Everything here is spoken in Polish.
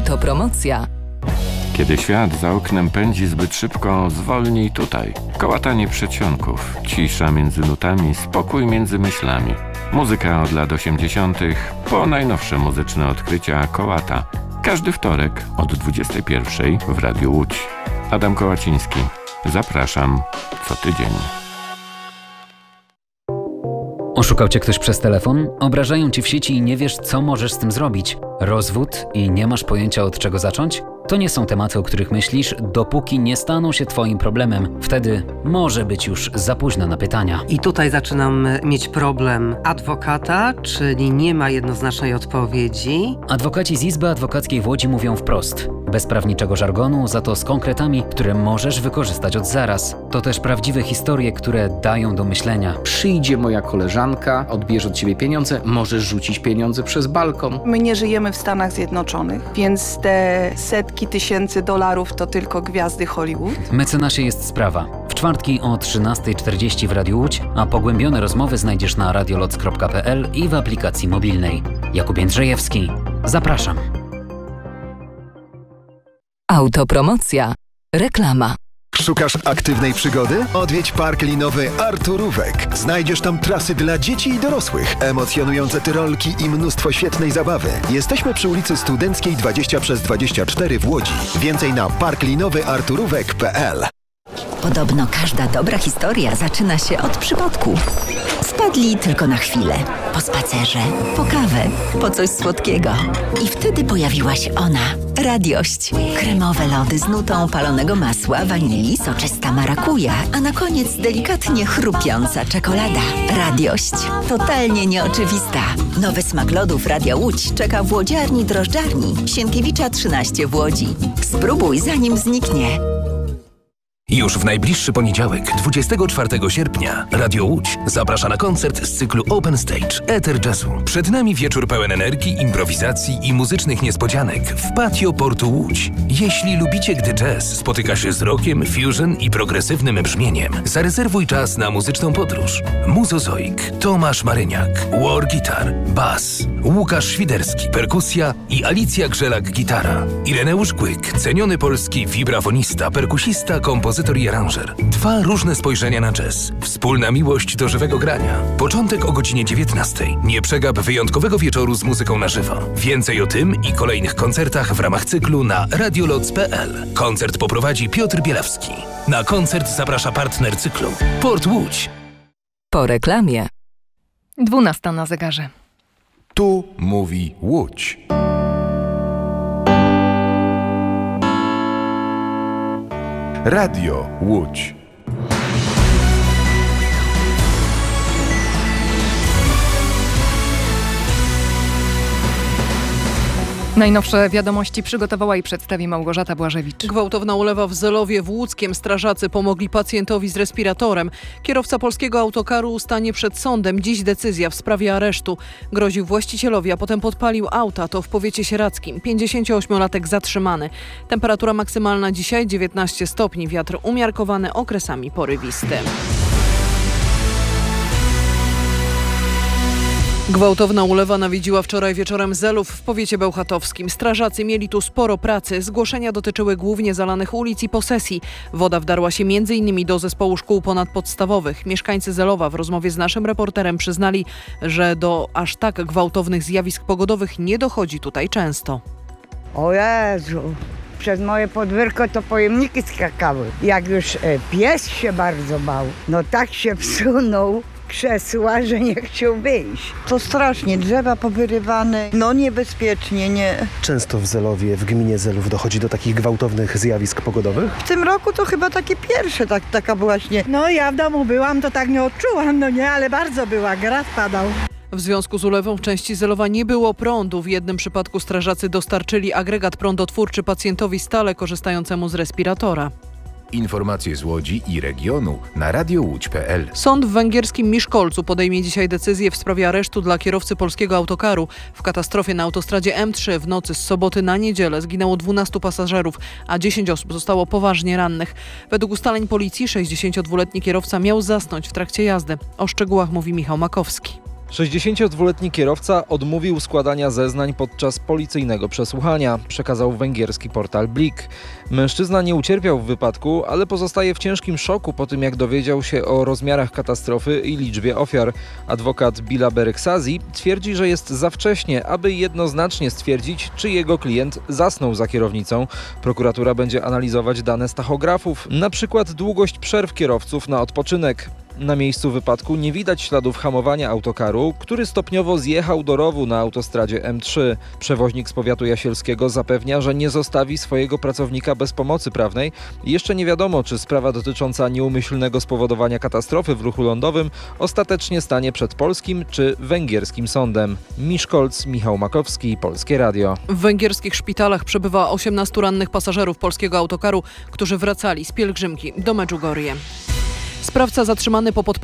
Autopromocja. Kiedy świat za oknem pędzi zbyt szybko, zwolnij tutaj. Kołatanie przedsionków, cisza między nutami, spokój między myślami. Muzyka od lat 80. po najnowsze muzyczne odkrycia Kołata. Każdy wtorek od 21 w Radiu Łódź. Adam Kołaciński. Zapraszam co tydzień. Oszukał cię ktoś przez telefon? Obrażają cię w sieci i nie wiesz, co możesz z tym zrobić? Rozwód i nie masz pojęcia, od czego zacząć? To nie są tematy, o których myślisz, dopóki nie staną się twoim problemem. Wtedy może być już za późno na pytania. I tutaj zaczynam mieć problem adwokata, czyli nie ma jednoznacznej odpowiedzi. Adwokaci z Izby Adwokackiej w Łodzi mówią wprost. Bez prawniczego żargonu, za to z konkretami, które możesz wykorzystać od zaraz. To też prawdziwe historie, które dają do myślenia. Przyjdzie moja koleżanka, odbierze od ciebie pieniądze, możesz rzucić pieniądze przez balkon. My nie żyjemy w Stanach Zjednoczonych, więc te setki tysięcy dolarów to tylko gwiazdy Hollywood. Mecenasie jest sprawa. W czwartki o 13:40 w Radiu Łódź, a pogłębione rozmowy znajdziesz na radioloc.pl i w aplikacji mobilnej. Jakub Jędrzejewski. Zapraszam. Autopromocja. Reklama. Szukasz aktywnej przygody? Odwiedź park linowy Arturówek. Znajdziesz tam trasy dla dzieci i dorosłych, emocjonujące tyrolki i mnóstwo świetnej zabawy. Jesteśmy przy ulicy Studenckiej 20/24 w Łodzi. Więcej na parklinowyarturówek.pl. Podobno każda dobra historia zaczyna się od przypadku. Wpadli tylko na chwilę. Po spacerze, po kawę, po coś słodkiego. I wtedy pojawiła się ona. Radiość. Kremowe lody z nutą palonego masła, wanilii, soczysta marakuja, a na koniec delikatnie chrupiąca czekolada. Radiość. Totalnie nieoczywista. Nowy smak lodów Radia Łódź czeka w łodziarni drożdżarni Sienkiewicza 13 w Łodzi. Spróbuj, zanim zniknie. Już w najbliższy poniedziałek, 24 sierpnia, Radio Łódź zaprasza na koncert z cyklu Open Stage Eter Jazzu. Przed nami wieczór pełen energii, improwizacji i muzycznych niespodzianek w patio Portu Łódź. Jeśli lubicie, gdy jazz spotyka się z rockiem, fusion i progresywnym brzmieniem, zarezerwuj czas na muzyczną podróż. Muzozoik, Tomasz Maryniak, war guitar, bas, Łukasz Świderski, perkusja i Alicja Grzelak-gitara. Ireneusz Kłyk, ceniony polski wibrafonista, perkusista, kompozytor i aranżer. Dwa różne spojrzenia na jazz. Wspólna miłość do żywego grania. Początek o godzinie 19. Nie przegap wyjątkowego wieczoru z muzyką na żywo. Więcej o tym i kolejnych koncertach w ramach cyklu na radioloc.pl. Koncert poprowadzi Piotr Bielawski. Na koncert zaprasza partner cyklu Port Łódź. Po reklamie. 12 na zegarze. Tu mówi Łódź. Radio Łódź. Najnowsze wiadomości przygotowała i przedstawi Małgorzata Błażewicz. Gwałtowna ulewa w Zelowie w Łódzkiem. Strażacy pomogli pacjentowi z respiratorem. Kierowca polskiego autokaru stanie przed sądem. Dziś decyzja w sprawie aresztu. Groził właścicielowi, a potem podpalił auta. To w powiecie sieradzkim. 58-latek zatrzymany. Temperatura maksymalna dzisiaj 19 stopni. Wiatr umiarkowany, okresami porywisty. Gwałtowna ulewa nawiedziła wczoraj wieczorem Zelów w powiecie bełchatowskim. Strażacy mieli tu sporo pracy. Zgłoszenia dotyczyły głównie zalanych ulic i posesji. Woda wdarła się m.in. do zespołu szkół ponadpodstawowych. Mieszkańcy Zelowa w rozmowie z naszym reporterem przyznali, że do aż tak gwałtownych zjawisk pogodowych nie dochodzi tutaj często. O Jezu, przez moje podwórko to pojemniki skakały. Jak już pies się bardzo bał, no tak się wsunął krzesła, że nie chciał wyjść. To strasznie, drzewa powyrywane, no niebezpiecznie, nie. Często w Zelowie, w gminie Zelów dochodzi do takich gwałtownych zjawisk pogodowych? W tym roku to chyba takie pierwsze, taka właśnie. No ja w domu byłam, to tak nie odczułam, no nie, ale bardzo była, grad padał. W związku z ulewą w części Zelowa nie było prądu. W jednym przypadku strażacy dostarczyli agregat prądotwórczy pacjentowi stale korzystającemu z respiratora. Informacje z Łodzi i regionu na radiowódź.pl. Sąd w węgierskim Miszkolcu podejmie dzisiaj decyzję w sprawie aresztu dla kierowcy polskiego autokaru. W katastrofie na autostradzie M3 w nocy z soboty na niedzielę zginęło 12 pasażerów, a 10 osób zostało poważnie rannych. Według ustaleń policji 62-letni kierowca miał zasnąć w trakcie jazdy. O szczegółach mówi Michał Makowski. 62-letni kierowca odmówił składania zeznań podczas policyjnego przesłuchania, przekazał węgierski portal Blik. Mężczyzna nie ucierpiał w wypadku, ale pozostaje w ciężkim szoku po tym, jak dowiedział się o rozmiarach katastrofy i liczbie ofiar. Adwokat Bila Bereksazi twierdzi, że jest za wcześnie, aby jednoznacznie stwierdzić, czy jego klient zasnął za kierownicą. Prokuratura będzie analizować dane z tachografów, na przykład długość przerw kierowców na odpoczynek. Na miejscu wypadku nie widać śladów hamowania autokaru, który stopniowo zjechał do rowu na autostradzie M3. Przewoźnik z powiatu jasielskiego zapewnia, że nie zostawi swojego pracownika bez pomocy prawnej. Jeszcze nie wiadomo, czy sprawa dotycząca nieumyślnego spowodowania katastrofy w ruchu lądowym ostatecznie stanie przed polskim czy węgierskim sądem. Miszkolc, Michał Makowski, Polskie Radio. W węgierskich szpitalach przebywa 18 rannych pasażerów polskiego autokaru, którzy wracali z pielgrzymki do Medjugorje. Sprawca zatrzymany po podpaleniu